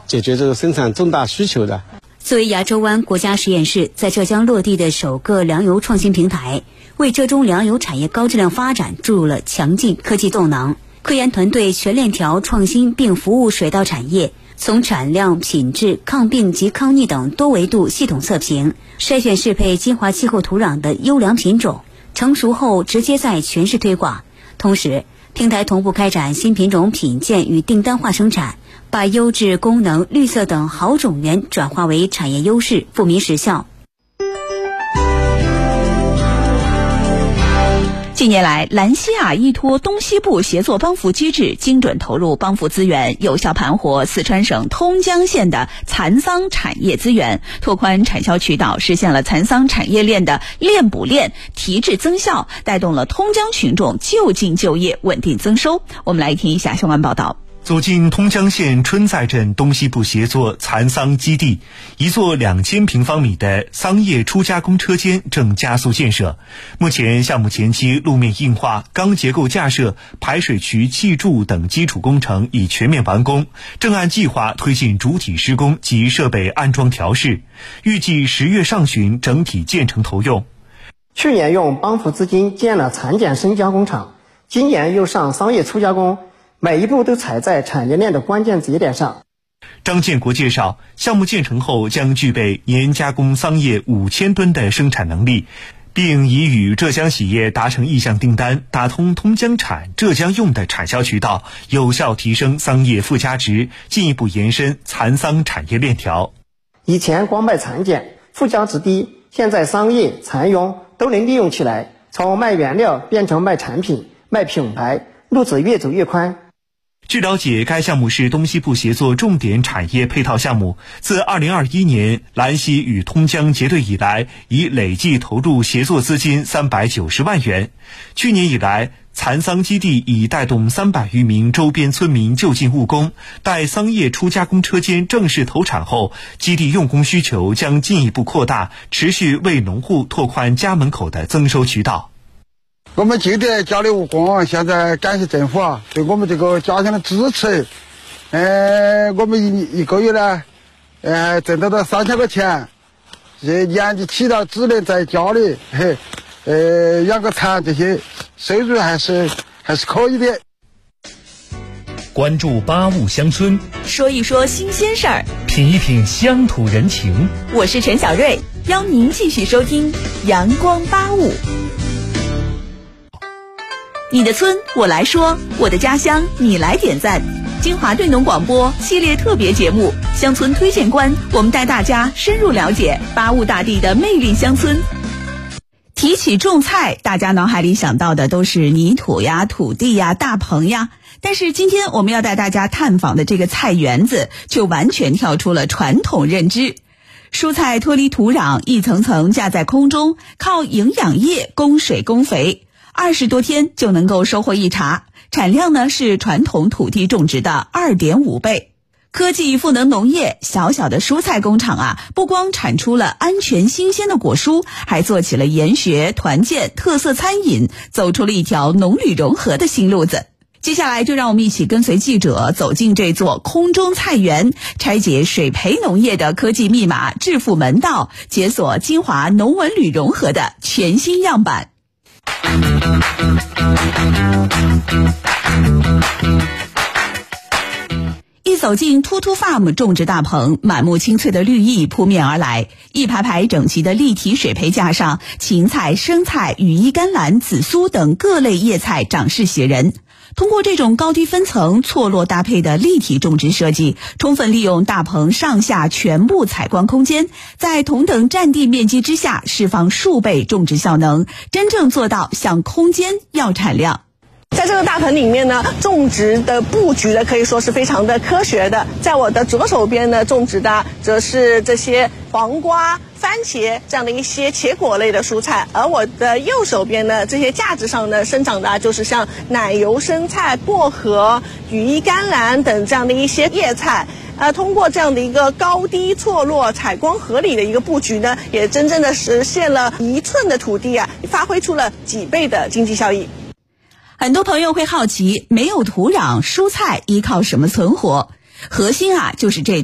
解决这个生产重大需求的。 作为牙洲湾国家实验室在浙江落地的首个粮油创新平台，为浙中粮油产业高质量发展注入了强劲科技动能。科研团队全链条创新并服务水稻产业，从产量、品质、抗病及抗逆等多维度系统测评，筛选适配金华气候土壤的优良品种，成熟后直接在全市推广。同时，平台同步开展新品种品鉴与订单化生产，把优质、功能、绿色等好种源转化为产业优势，富民实效。 近年来，兰西亚依托东西部协作帮扶机制，精准投入帮扶资源，有效盘活四川省通江县的蚕桑产业资源，拓宽产销渠道，实现了蚕桑产业链的链补链、提质增效，带动了通江群众就近就业、稳定增收。我们来听一下相关报道。 走进通江县春在镇东西部协作蚕桑基地，一座2000平方米的桑叶初加工车间正加速建设。目前项目前期路面硬化、钢结构架设、排水渠砌筑等基础工程已全面完工，正按计划推进主体施工及设备安装调试，预计10月上旬整体建成投用。 去年用帮扶资金建了蚕茧深加工厂，今年又上桑叶初加工，每一步都踩在产业链的关键节点上。 张建国介绍，项目建成后将具备年加工桑叶5000吨的生产能力，并已与浙江洗业达成意向订单，打通通江产、浙江用的产销渠道，有效提升桑叶附加值，进一步延伸蚕桑产业链条。 以前光卖蚕茧，附加值低，现在桑叶、蚕蛹都能利用起来，从卖原料变成卖产品、卖品牌，路子越走越宽。 据了解，该项目是东西部协作重点产业配套项目，自2021年兰西与通江结对以来，已累计投入协作资金390万元。去年以来，蚕桑基地已带动300余名周边村民就近务工，待桑叶初加工车间正式投产后，基地用工需求将进一步扩大，持续为农户拓宽家门口的增收渠道。 我们基地家里务工，现在感谢政府对我们这个家乡的支持。我们一个月呢，挣到3000块钱，年纪起了只能在家里，养个蚕，这些收入还是可以的。 关注85乡村， 说一说新鲜事儿， 品一品乡土人情。 我是陈小瑞，邀您继续收听阳光85。你的村我来说，我的家乡你来点赞。金华对农广播系列特别节目《乡村推荐官》，我们带大家深入了解85大地的魅力乡村。提起种菜，大家脑海里想到的都是泥土呀、土地呀、大棚呀，但是今天我们要带大家探访的这个菜园子，就完全跳出了传统认知。蔬菜脱离土壤，一层层架在空中，靠营养液供水供肥。20多天就能够收获一茬，产量呢是传统土地种植的2.5倍。科技赋能农业，小小的蔬菜工厂啊，不光产出了安全新鲜的果蔬，还做起了研学、团建、特色餐饮，走出了一条农旅融合的新路子。接下来就让我们一起跟随记者走进这座空中菜园，拆解水培农业的科技密码，致富门道，解锁金华农文旅融合的全新样板。一走进突突 farm 种植大棚，满目青翠的绿意扑面而来，一排排整齐的立体水培架上，芹菜、生菜、羽衣甘蓝、紫苏等各类叶菜长势喜人。通过这种高低分层错落搭配的立体种植设计，充分利用大棚上下全部采光空间，在同等占地面积之下释放数倍种植效能，真正做到向空间要产量。 在这个大棚里面呢，种植的布局呢可以说是非常的科学的。在我的左手边呢，种植的则是这些黄瓜、番茄这样的一些茄果类的蔬菜，而我的右手边呢，这些架子上呢生长的就是像奶油生菜、薄荷、羽衣甘蓝等这样的一些叶菜。通过这样的一个高低错落、采光合理的一个布局呢，也真正的实现了1寸的土地啊，发挥出了几倍的经济效益。 很多朋友会好奇，没有土壤，蔬菜依靠什么存活？核心啊，就是这